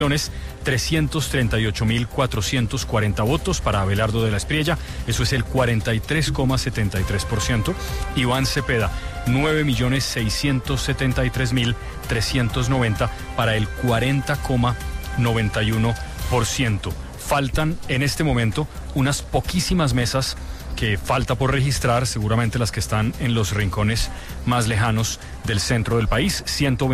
338.440 votos para Abelardo de la Espriella, eso es el 43,73%. Iván Cepeda, 9.673.390 para el 40,91%. Faltan en este momento unas poquísimas mesas que falta por registrar, seguramente las que están en los rincones más lejanos del centro del país.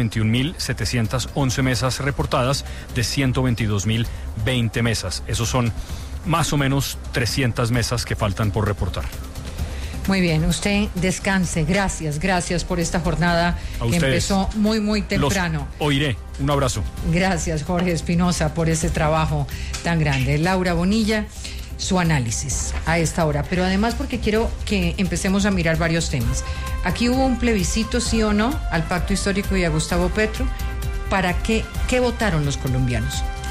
121.711 mesas reportadas de 122.020 mesas. Esos son más o menos 300 mesas que faltan por reportar. Muy bien, usted descanse. Gracias por esta jornada que empezó muy temprano. Los oiré. Un abrazo. Gracias, Jorge Espinosa, por ese trabajo tan grande. Laura Bonilla, su análisis a esta hora, pero además porque quiero que empecemos a mirar varios temas. Aquí hubo un plebiscito, sí o no, al Pacto Histórico y a Gustavo Petro. ¿Para qué votaron los colombianos?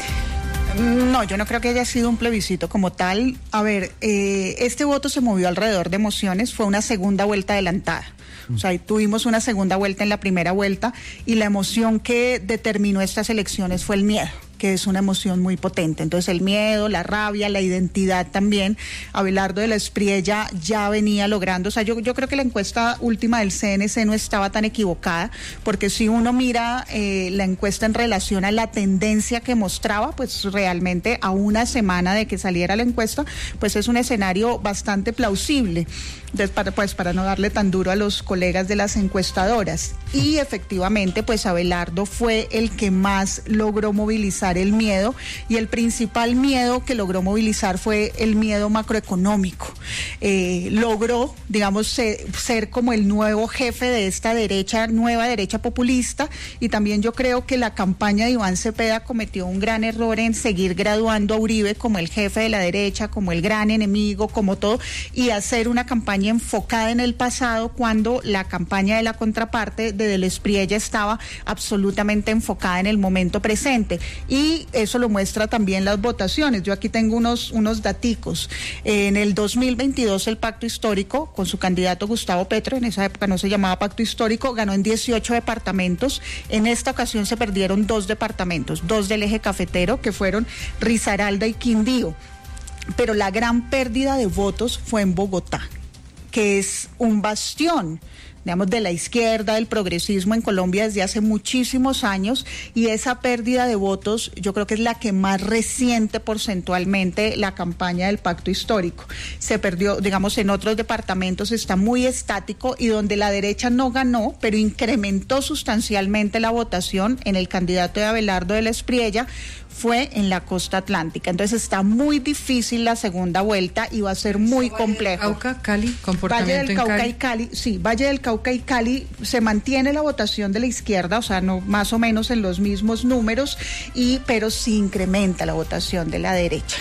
No, yo no creo que haya sido un plebiscito como tal. A ver, este voto se movió alrededor de emociones, fue una segunda vuelta adelantada. O sea, tuvimos una segunda vuelta en la primera vuelta y la emoción que determinó estas elecciones fue el miedo, que es una emoción muy potente. Entonces el miedo, la rabia, la identidad también. Abelardo de la Espriella ya venía logrando, o sea, yo creo que la encuesta última del CNC no estaba tan equivocada, porque si uno mira la encuesta en relación a la tendencia que mostraba, pues realmente a una semana de que saliera la encuesta, pues es un escenario bastante plausible. Entonces, para no darle tan duro a los colegas de las encuestadoras. Y efectivamente, pues Abelardo fue el que más logró movilizar el miedo, y el principal miedo que logró movilizar fue el miedo macroeconómico. Logró, digamos, ser como el nuevo jefe de esta nueva derecha populista, y también yo creo que la campaña de Iván Cepeda cometió un gran error en seguir graduando a Uribe como el jefe de la derecha, como el gran enemigo, como todo, y hacer una campaña enfocada en el pasado, cuando la campaña de la contraparte de la Espriella estaba absolutamente enfocada en el momento presente. Y eso lo muestra también las votaciones. Yo aquí tengo unos daticos. En el 2022 el Pacto Histórico, con su candidato Gustavo Petro, en esa época no se llamaba Pacto Histórico, ganó en 18 departamentos. En esta ocasión se perdieron 2 departamentos, 2 del eje cafetero, que fueron Risaralda y Quindío. Pero la gran pérdida de votos fue en Bogotá, que es un bastión, digamos, de la izquierda, del progresismo en Colombia desde hace muchísimos años, y esa pérdida de votos yo creo que es la que más resiente porcentualmente la campaña del Pacto Histórico. Se perdió, digamos, en otros departamentos está muy estático, y donde la derecha no ganó, pero incrementó sustancialmente la votación en el candidato de Abelardo de la Espriella, fue en la costa atlántica. Entonces está muy difícil la segunda vuelta y va a ser muy complejo. Cauca, Cali, comportamiento Valle del Cauca en Cali. y Cali, sí, Valle del Cauca y Cali se mantiene la votación de la izquierda, o sea, no más o menos en los mismos números, pero sí incrementa la votación de la derecha.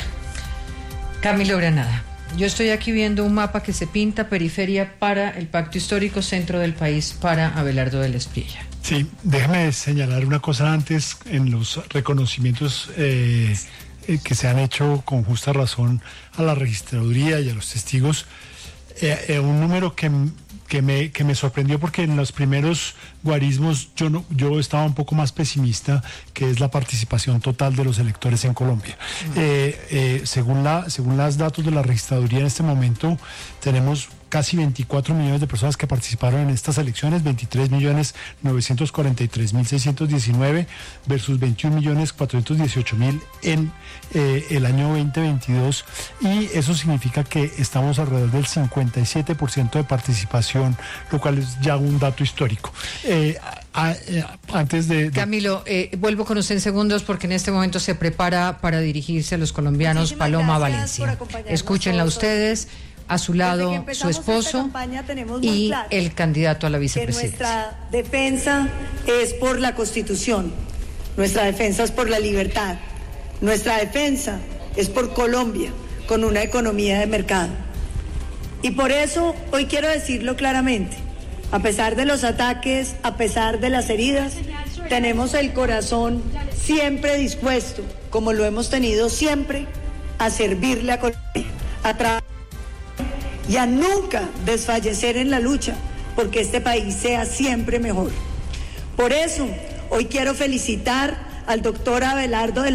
Camilo Granada, yo estoy aquí viendo un mapa que se pinta: periferia para el Pacto Histórico, centro del país para Abelardo de la Espriella. Sí, déjame señalar una cosa antes en los reconocimientos que se han hecho con justa razón a la registraduría y a los testigos. Un número que me sorprendió, porque en los primeros guarismos yo estaba un poco más pesimista, que es la participación total de los electores en Colombia. Según los datos de la registraduría, en este momento tenemos casi 24 millones de personas que participaron en estas elecciones, 23.943.619 versus 21.418.000 en el año 2022, y eso significa que estamos alrededor del 57% de participación, lo cual es ya un dato histórico. Antes de... Camilo, vuelvo con usted en segundos, porque en este momento se prepara para dirigirse a los colombianos Paloma Valencia. Escúchenla ustedes. A su lado su esposo y el candidato a la vicepresidencia. Nuestra defensa es por la Constitución, nuestra defensa es por la libertad, nuestra defensa es por Colombia, con una economía de mercado. Y por eso hoy quiero decirlo claramente: a pesar de los ataques, a pesar de las heridas, tenemos el corazón siempre dispuesto, como lo hemos tenido siempre, a servirle a Colombia, a trabajar y a nunca desfallecer en la lucha porque este país sea siempre mejor. Por eso, hoy quiero felicitar al doctor Abelardo de